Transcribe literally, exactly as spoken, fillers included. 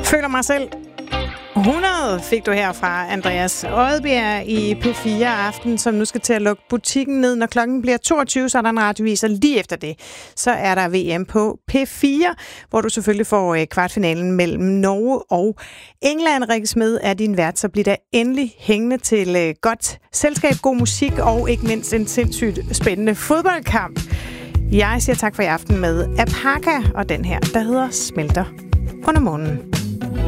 Føler mig selv hundrede fik du her fra Andreas Odbjerg i P fire aften, som nu skal til at lukke butikken ned. Når klokken bliver toogtyve, så er der en radiovis, og lige efter det, så er der V M på P fire, hvor du selvfølgelig får kvartfinalen mellem Norge og England. Rikke Smed er din vært, så bliver der endelig hængende til godt selskab, god musik og ikke mindst en sindssygt spændende fodboldkamp. Jeg siger tak for i aften med Apaka og den her, der hedder Smelter under månen.